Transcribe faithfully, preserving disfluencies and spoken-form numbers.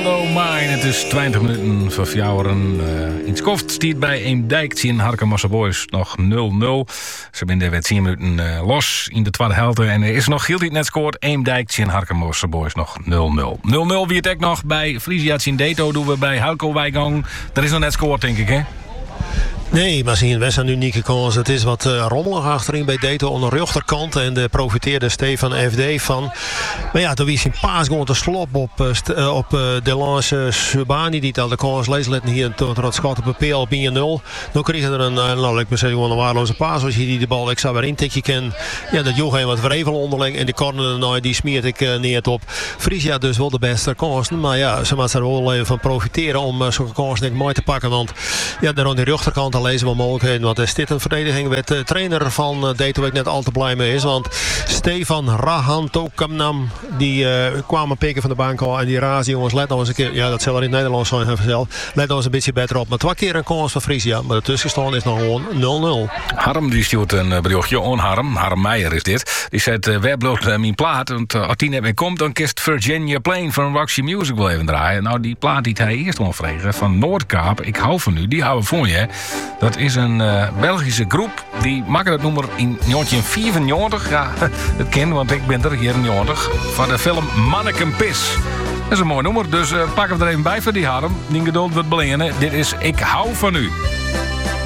Yellow Mine. Het is twintig minuten voor fjouweren. Uh, in Skoft stiet bij Eemdijk zien Harkemasse Boys nog nul nul. Ze zijn er weer tien minuten uh, los in de tweede helft. En er is nog heel niet net scoort. Eemdijk zien Harkemasse Boys nog nul nul. nul nul wie het ook nog bij Frisia in Deto doen we bij Halko Wijgang. Dat is nog net scoort, denk ik, hè? Nee, maar zien we zijn een unieke kans. Het is wat uh, rommelig achterin bij Deto aan de rechterkant. En de profiteerde Stefan F D van. Maar ja, toen was zijn paas gewoon te slop op, uh, st- uh, op uh, Delance Subani. Die al de kans lees letten hier tot het schot op een P L op één nul. Dan kregen er een, uh, nou, ik zeggen, gewoon een waardeloze paas. Als je die de bal ik zou weer intikje kan. Ja, dat joeg hij wat vrevel onderling. En de corner nou, die smeert ik uh, neer op. Frisia dus wel de beste kansen. Maar ja, ze moeten er wel even van profiteren om uh, zo'n kans niet mooi te pakken. Want ja, daar aan de rechterkant lezen we mogelijkheden. Want is dit een verdediging waar de trainer van uh, Deto ik net al te blij mee is. Want Stefan Rahantokamnam die uh, kwam een pikken van de bank al. En die razen jongens, let nou eens een keer. Ja, dat zal er in het Nederlands zijn vanzelf. Let nou eens een beetje beter op. Maar twee keer een kans van Frisia. Maar de tussenstand is nog gewoon nul nul. Harm die stuurt een berichtje on Harm. Harm Meijer is dit. Die zegt, uh, waar blijft uh, mijn plaat? Want uh, als die net mee komt, dan kist Virginia Plain van Roxy Music wel even draaien. Nou, die plaat die hij eerst onvregen van Noordkaap. Ik hou van u. Die houden we voor je. Dat is een uh, Belgische groep. Die maken het nummer in negentien vierennegentig. Ja, dat ken, want ik ben er hier in negentig. Van de film Manneken Pis. Dat is een mooi nummer, dus uh, pak hem er even bij voor die Harm. Die geduld wordt belenen. Dit is Ik hou van u.